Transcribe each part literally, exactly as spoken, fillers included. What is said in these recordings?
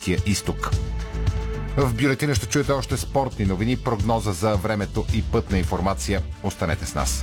Близкия изток. В бюлетина ще чуете още спортни новини, прогноза за времето и пътна информация. Останете с нас.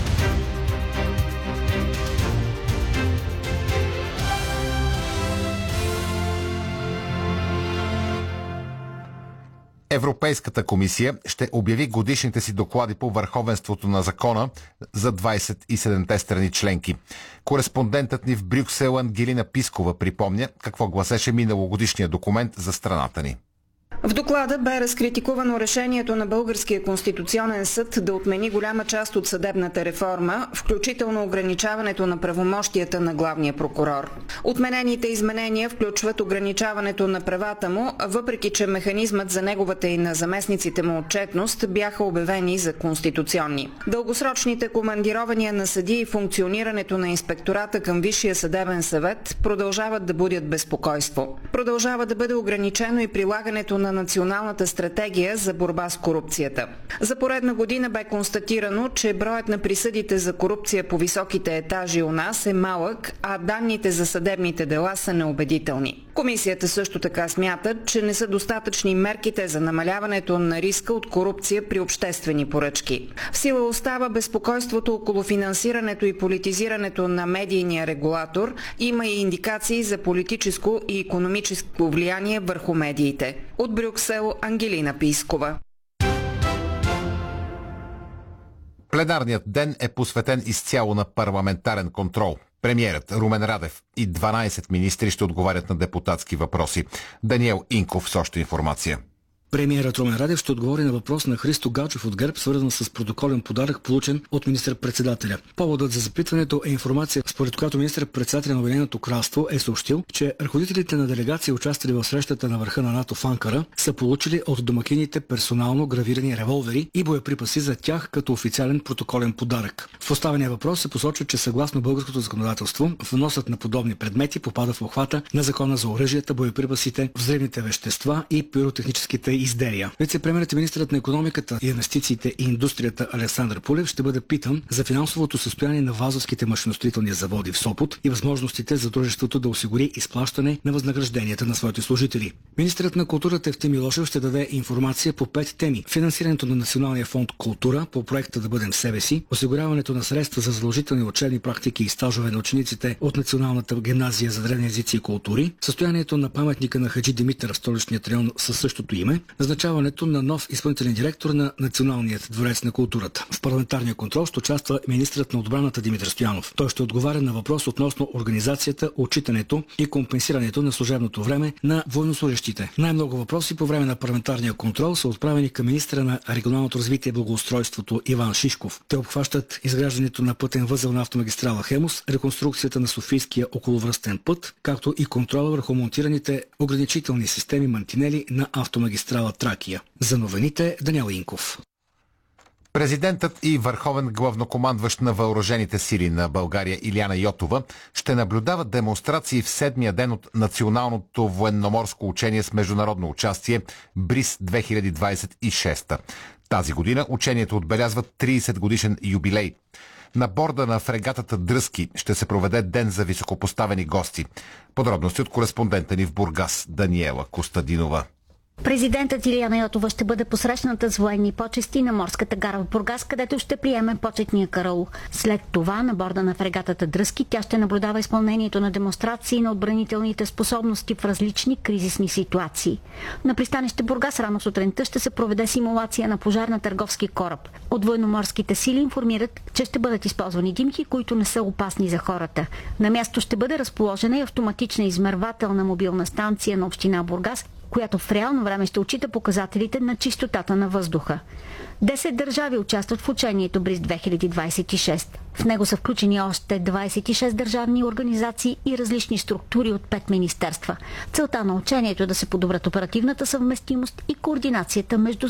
Европейската комисия ще обяви годишните си доклади по върховенството на закона за двадесет и седемте страни членки. Кореспондентът ни в Брюксел Ангелина Пискова припомня какво гласеше миналогодишния документ за страната ни. В доклада бе разкритикувано решението на Българския конституционен съд да отмени голяма част от съдебната реформа, включително ограничаването на правомощията на главния прокурор. Отменените изменения включват ограничаването на правата му, въпреки че механизмът за неговата и на заместниците му отчетност бяха обявени за конституционни. Дългосрочните командирования на съдии и функционирането на инспектората към Висшия съдебен съвет продължават да будят безпокойство. Продължава да бъде ограничено и прилагането на Националната стратегия за борба с корупцията. За поредна година бе констатирано, че броят на присъдите за корупция по високите етажи у нас е малък, а данните за съдебните дела са неубедителни. Комисията също така смята, че не са достатъчни мерките за намаляването на риска от корупция при обществени поръчки. В сила остава безпокойството около финансирането и политизирането на медийния регулатор. Има и индикации за политическо и икономическо влияние върху медиите. От Брюксел Ангелина Пискова. Пленарният ден е посветен изцяло на парламентарен контрол. Премиерът Румен Радев и дванадесет министри ще отговарят на депутатски въпроси. Даниел Инков с още информация. Премиерът Румен Радев ще отговори на въпрос на Христо Галчев от ГЕРБ, свързан с протоколен подарък, получен от министър-председателя. Поводът за запитването е информация, според която министър-председателя на Обединеното кралство е съобщил, че ръководителите на делегации, участвали в срещата на върха на НАТО в Анкара, са получили от домакините персонално гравирани револвери и боеприпаси за тях като официален протоколен подарък. В поставения въпрос се посочва, че съгласно българското законодателство, вносът на подобни предмети попада в обхвата на Закона за оръжията, боеприпасите, взривните вещества и пиротехническите изделия. Вице-премиерът и министърът на икономиката, инвестициите и индустрията Александър Пулев ще бъде питан за финансовото състояние на Вазовските машиностроителни заводи в Сопот и възможностите за дружеството да осигури изплащане на възнагражденията на своите служители. Министърът на културата Евтим Милошев ще даде информация по пет теми: финансирането на Националния фонд Култура по проекта Да бъдем себе си, осигуряването на средства за задължителни учебни практики и стажове на учениците от Националната гимназия за древни езици и култури, състоянието на паметника на Хаджи Димитър в столичния район със същото име, назначаването на нов изпълнителен директор на Националният дворец на културата. В парламентарния контрол ще участва министърът на отбраната Димитър Стоянов. Той ще отговаря на въпрос относно организацията, отчитането и компенсирането на служебното време на военнослужещите. Най-много въпроси по време на парламентарния контрол са отправени към министъра на регионалното развитие и благоустройството Иван Шишков. Те обхващат изграждането на пътен възел на автомагистрала Хемус, реконструкцията на Софийския околовръстен път, както и контрола върху монтираните ограничителни системи мантинели на автомагистрала Тракия. За новините Даниел Инков. Президентът и върховен главнокомандващ на въоръжените сили на България Илияна Йотова ще наблюдава демонстрации в седмия ден от Националното военноморско учение с международно участие Бриз две хиляди двадесет и шеста. Тази година учението отбелязва тридесет годишен юбилей. На борда на фрегатата Дръзки ще се проведе ден за високопоставени гости. Подробности от кореспондента ни в Бургас Даниела Костадинова. Президентът Илияна Йотова ще бъде посрещната с военни почести на морската гара в Бургас, където ще приеме почетния караул. След това на борда на фрегатата Дръзки тя ще наблюдава изпълнението на демонстрации на отбранителните способности в различни кризисни ситуации. На пристанище Бургас рано сутринта ще се проведе симулация на пожар на търговски кораб. От военноморските сили информират, че ще бъдат използвани димки, които не са опасни за хората. На място ще бъде разположена и автоматична измервателна мобилна станция на община Бургас, която в реално време ще отчита показателите на чистотата на въздуха. Десет държави участват в учението Бриз две хиляди двадесет и шеста. В него са включени още двадесет и шест държавни организации и различни структури от пет министерства. Целта на учението е да се подобрят оперативната съвместимост и координацията между